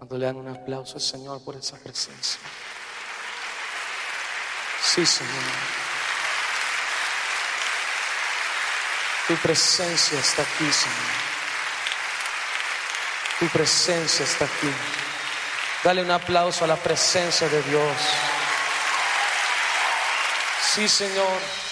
¿Cuánto le dan un aplauso al Señor por esa presencia? Sí, Señor. Tu presencia está aquí, Señor. Tu presencia está aquí. Dale un aplauso a la presencia de Dios. Sí, Señor.